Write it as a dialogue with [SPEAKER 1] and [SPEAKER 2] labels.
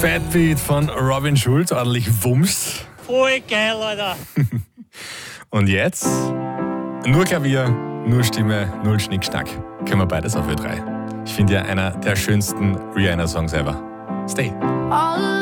[SPEAKER 1] Fat Beat von Robin Schulz, ordentlich Wumms.
[SPEAKER 2] Voll geil, Alter.
[SPEAKER 1] Und jetzt nur Klavier, nur Stimme, null Schnickschnack. Können wir beides auf Ö3. Ich finde ja einer der schönsten Rihanna-Songs ever. Stay.
[SPEAKER 3] All